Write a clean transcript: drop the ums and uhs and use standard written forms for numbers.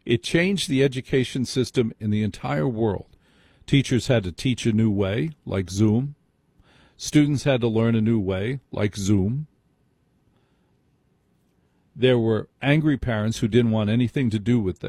It changed the education system in the entire world. Teachers had to teach a new way, like Zoom. Students had to learn a new way, like Zoom. There were angry parents who didn't want anything to do with